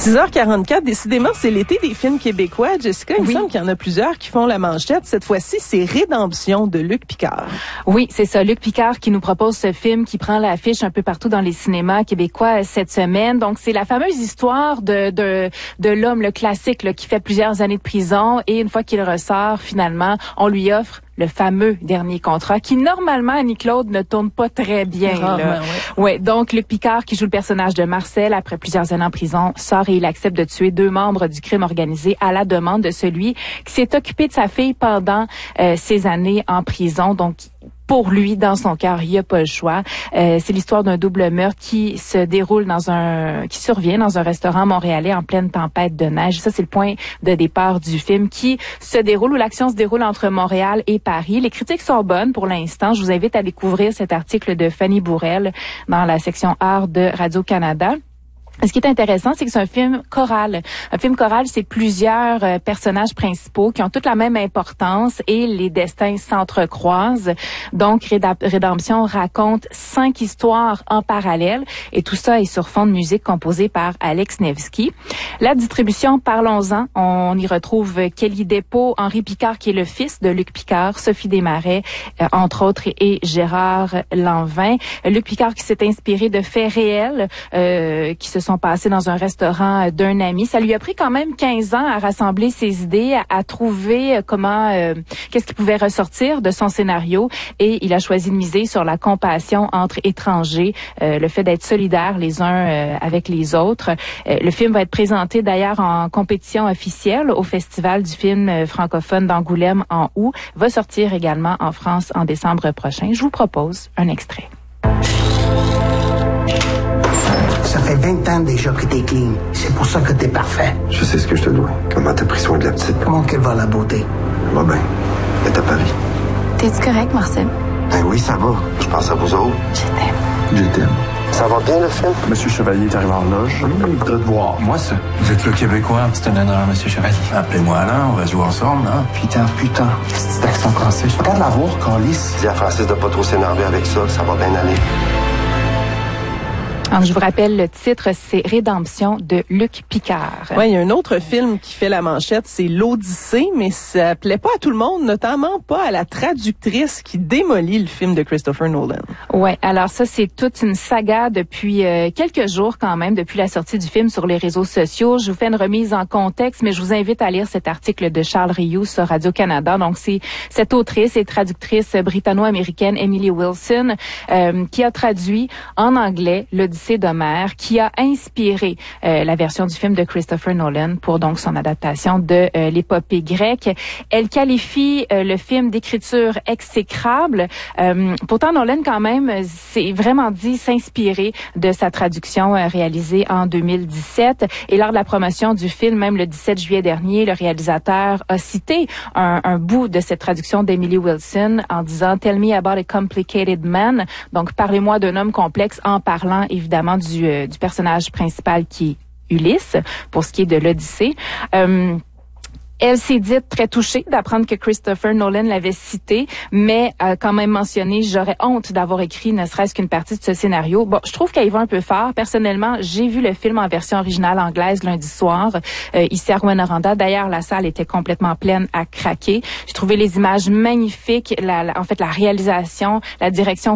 6h44, décidément, c'est l'été des films québécois. Jessica, il me semble qu'il y en a plusieurs qui font la manchette. Cette fois-ci, c'est Rédemption de Luc Picard. Oui, c'est ça. Luc Picard qui nous propose ce film qui prend l'affiche un peu partout dans les cinémas québécois cette semaine. Donc, c'est la fameuse histoire de l'homme, le classique, là, qui fait plusieurs années de prison et une fois qu'il ressort, finalement, on lui offre le fameux dernier contrat qui, normalement, Annie-Claude, ne tourne pas très bien. Là. Ouais, donc, Luc Picard, qui joue le personnage de Marcel, après plusieurs années en prison, sort et il accepte de tuer 2 membres du crime organisé à la demande de celui qui s'est occupé de sa fille pendant ces années en prison. Donc, pour lui, dans son cœur, il n'y a pas le choix. C'est l'histoire d'un double meurtre qui se déroule qui survient dans un restaurant montréalais en pleine tempête de neige. Ça, c'est le point de départ du film où l'action se déroule entre Montréal et Paris. Les critiques sont bonnes pour l'instant. Je vous invite à découvrir cet article de Fanny Bourrel dans la section art de Radio-Canada. Ce qui est intéressant, c'est que c'est un film choral. Un film choral, c'est plusieurs personnages principaux qui ont toute la même importance et les destins s'entrecroisent. Donc, Rédemption raconte 5 histoires en parallèle et tout ça est sur fond de musique composée par Alex Nevsky. La distribution, parlons-en. On y retrouve Kelly Despaux, Henri Picard qui est le fils de Luc Picard, Sophie Desmarais, entre autres, et Gérard Lanvin. Luc Picard qui s'est inspiré de faits réels qui se sont passés dans un restaurant d'un ami. Ça lui a pris quand même 15 ans à rassembler ses idées, à trouver qu'est-ce qui pouvait ressortir de son scénario et il a choisi de miser sur la compassion entre étrangers, le fait d'être solidaires les uns avec les autres. Le film va être présenté d'ailleurs en compétition officielle au Festival du film francophone d'Angoulême en août, va sortir également en France en décembre prochain. Je vous propose un extrait. Ça fait 20 ans déjà que t'es clean. C'est pour ça que t'es parfait. Je sais ce que je te dois. Comment t'as pris soin de la petite. Comment qu'elle va, la beauté? Elle va bien. Elle est à Paris. T'es-tu correct, Marcel? Ben oui, ça va. Je pense à vous autres. Je t'aime. Je t'aime. Ça va bien, le film? Monsieur Chevalier est arrivé en loge. Il voudrait te voir. Moi, ça. Vous êtes le Québécois. C'est un honneur, Monsieur Chevalier. Appelez-moi Alain, on va jouer ensemble, hein? Putain. C'est accent français. Regarde la voir, Calice. Dis à Francis de pas trop s'énerver avec ça va bien aller. Donc, je vous rappelle, le titre, c'est Rédemption de Luc Picard. Ouais, il y a un autre film qui fait la manchette, c'est L'Odyssée, mais ça plaît pas à tout le monde, notamment pas à la traductrice qui démolit le film de Christopher Nolan. Ouais, alors ça, c'est toute une saga depuis quelques jours quand même, depuis la sortie du film sur les réseaux sociaux. Je vous fais une remise en contexte, mais je vous invite à lire cet article de Charles Rioux sur Radio-Canada. Donc, c'est cette autrice et traductrice britanno-américaine Emily Wilson qui a traduit en anglais L'Odyssée d'Homère, qui a inspiré la version du film de Christopher Nolan pour donc son adaptation de l'épopée grecque. Elle qualifie le film d'écriture exécrable. Pourtant, Nolan, quand même, s'est vraiment dit s'inspirer de sa traduction réalisée en 2017. Et lors de la promotion du film, même le 17 juillet dernier, le réalisateur a cité un bout de cette traduction d'Emily Wilson en disant « Tell me about a complicated man ». Donc, parlez-moi d'un homme complexe en parlant, évidemment, du personnage principal qui est Ulysse, pour ce qui est de l'Odyssée. Elle s'est dite très touchée d'apprendre que Christopher Nolan l'avait cité, mais a quand même mentionné « J'aurais honte d'avoir écrit ne serait-ce qu'une partie de ce scénario ». Bon, je trouve qu'elle y va un peu fort. Personnellement, j'ai vu le film en version originale anglaise lundi soir, ici à Rouyn-Noranda. D'ailleurs, la salle était complètement pleine à craquer. J'ai trouvé les images magnifiques, la réalisation, la direction